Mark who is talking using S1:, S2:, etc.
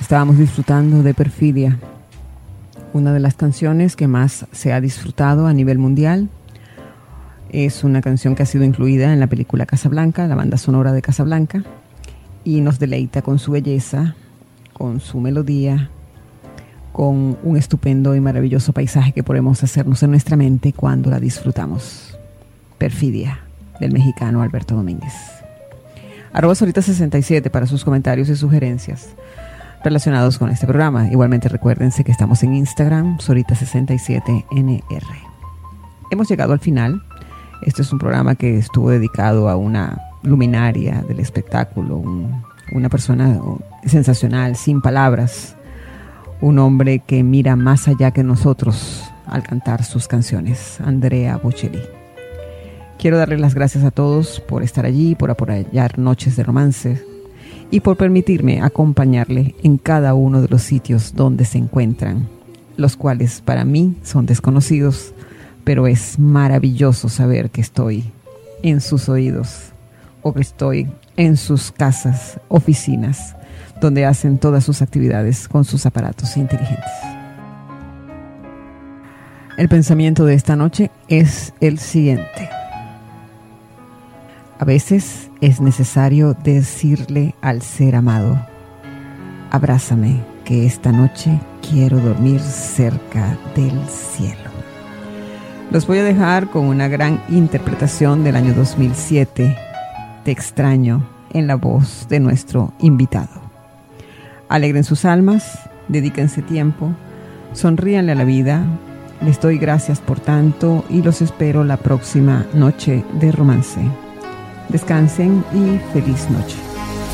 S1: Estábamos disfrutando de Perfidia, una de las canciones que más se ha disfrutado a nivel mundial. Es una canción que ha sido incluida en la película Casablanca, la banda sonora de Casablanca, y nos deleita con su belleza, con su melodía, con un estupendo y maravilloso paisaje que podemos hacernos en nuestra mente cuando la disfrutamos. Perfidia, del mexicano Alberto Domínguez. @Sorita67 para sus comentarios y sugerencias relacionados con este programa. Igualmente recuérdense que estamos en Instagram, Sorita67NR. Hemos llegado al final. Este es un programa que estuvo dedicado a una luminaria del espectáculo, una persona sensacional, sin palabras, un hombre que mira más allá que nosotros al cantar sus canciones, Andrea Bocelli. Quiero darle las gracias a todos por estar allí, por apoyar Noches de Romance y por permitirme acompañarle en cada uno de los sitios donde se encuentran, los cuales para mí son desconocidos, pero es maravilloso saber que estoy en sus oídos o que estoy en sus casas, oficinas, donde hacen todas sus actividades con sus aparatos inteligentes. El pensamiento de esta noche es el siguiente. A veces es necesario decirle al ser amado: abrázame, que esta noche quiero dormir cerca del cielo. Los voy a dejar con una gran interpretación del año 2007, Te extraño, en la voz de nuestro invitado. Alegren sus almas, dedíquense tiempo, sonríanle a la vida. Les doy gracias por tanto y los espero la próxima noche de romance. Descansen y feliz noche.